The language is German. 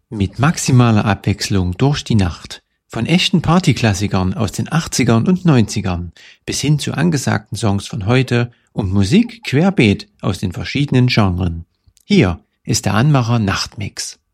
Mit maximaler Abwechslung durch die Nacht. Von echten Partyklassikern aus den 80ern und 90ern bis hin zu angesagten Songs von heute und Musik querbeet aus den verschiedenen Genren. Hier ist der Anmacher Nachtmix.